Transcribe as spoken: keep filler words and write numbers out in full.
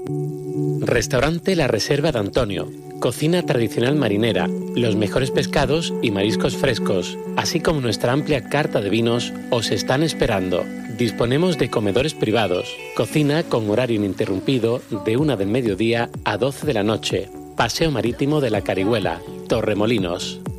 Restaurante La Reserva de Antonio. Cocina tradicional marinera, los mejores pescados y mariscos frescos, así como nuestra amplia carta de vinos, os están esperando. Disponemos de comedores privados, cocina con horario ininterrumpido de una del mediodía a doce de la noche, paseo marítimo de la Carihuela, Torremolinos.